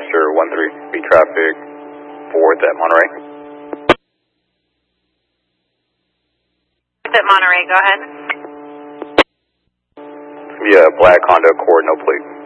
Roadster 13, be traffic 4th at Monterey. At Monterey, go ahead. Yeah, black Honda Accord, no plate.